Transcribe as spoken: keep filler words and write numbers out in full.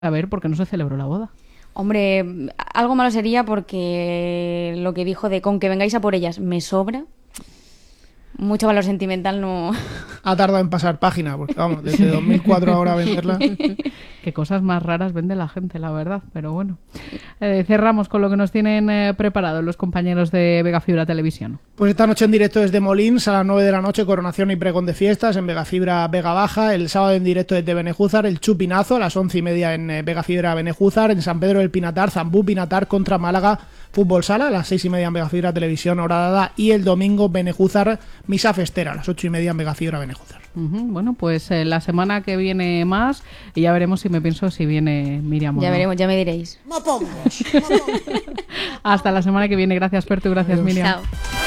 A ver, ¿por qué no se celebró la boda? Hombre, algo malo sería porque lo que dijo de con que vengáis a por ellas me sobra. Mucho valor sentimental no... Ha tardado en pasar página, porque vamos, desde dos mil cuatro ahora a venderla. Qué cosas más raras vende la gente, la verdad, pero bueno. Eh, cerramos con lo que nos tienen eh, preparado los compañeros de Vega Fibra Televisión. Pues esta noche en directo desde Molins, a las nueve de la noche, coronación y pregón de fiestas en Vega Fibra Vega Baja. El sábado en directo desde Benejúzar, el Chupinazo, a las once y media en eh, Vega Fibra Benejúzar. En San Pedro del Pinatar, Zambú Pinatar contra Málaga Fútbol Sala, a las seis y media en Vega Fibra Televisión Horadada. Y el domingo Benejúzar Misa Festera, a las ocho y media en Vega Fibra Benejúzar. Uh-huh. Bueno, pues eh, la semana que viene más y ya veremos si me pienso si viene Miriam o Ya no. veremos, ya me diréis. Hasta la semana que viene. Gracias, Pertu. Gracias, Miriam. Chao.